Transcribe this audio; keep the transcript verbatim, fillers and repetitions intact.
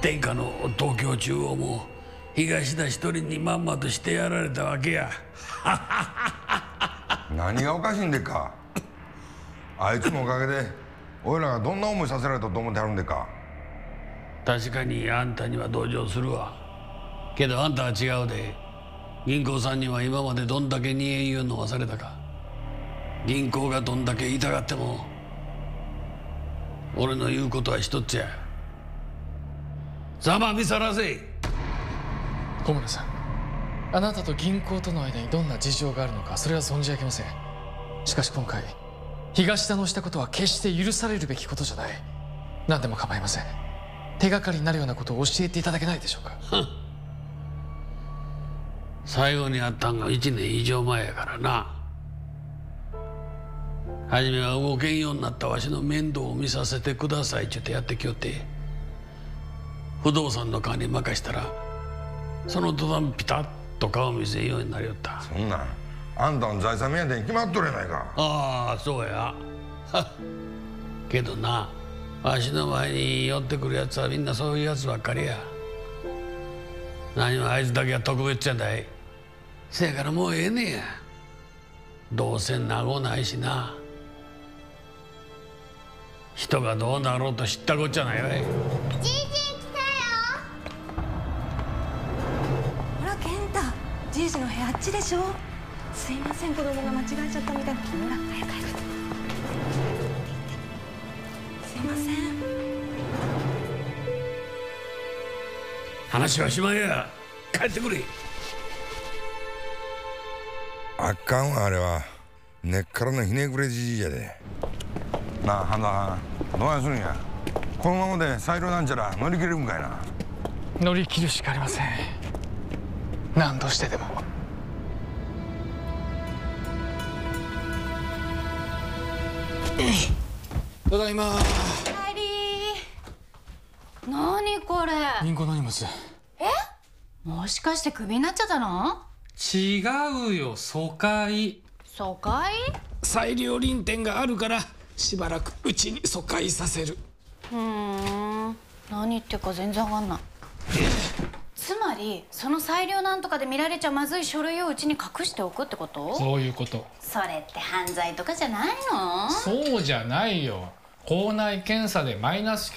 天下の東京中央も東田一人にまんまとしてやられたわけや。 何がおかしいんでっか。あいつのおかげで俺らがどんな思いさせられたと思ってはるんでっか。 確かにあんたには同情するわ。けどあんたは違うで。銀行さんには今までどんだけ煮え湯を飲まされたか。銀行がどんだけ痛がっても俺の言うことは一つや。ざま見さらせ。 小村さん、あなたと銀行との間にどんな事情があるのか、それは存じ上げません。しかし今回東田のしたことは決して許されるべきことじゃない。何でも構いません。手がかりになるようなことを教えていただけないでしょうか。 最後に会ったんがいちねん以上前やからな。初めは動けんようになったわしの面倒を見させてくださいちゅってやってきよって、不動産の管理任したらその途端ピタッと顔見せんようになりよった。 そんなんあんたの財産目当てに決まっとるやないか。 ああそうや。けどな、わしの前に寄ってくるやつはみんなそういうやつばっかりや。何もあいつだけは特別じゃない。せやからもうええねや。どうせ長ないしな。人がどうなろうと知ったこっちゃないわい。 じいじ来たよ。 ほら健太、じいじの部屋あっちでしょ。すいません、子供が間違えちゃったみたいな。ほら早く早く。すいません。 話はしまいや。帰ってくれ。 あかんわ、あれは根っからのひねくれじじいやで。なあ花どないするんや。このままで裁量なんちゃら乗り切れるんかいな。 乗り切るしかありません。何としてでも。ただいま。 帰りー。何これ。 銀行の荷物。 え？もしかしてクビになっちゃったの？ 違うよ、疎開。 疎開？ 裁量臨転があるからしばらくうちに疎開させる。 うーん、何言ってるか全然わかんない。つまりその裁量なんとかで見られちゃまずい書類をうちに隠しておくってこと？ そういうこと。 それって犯罪とかじゃないの？ そうじゃないよ。校内検査でマイナス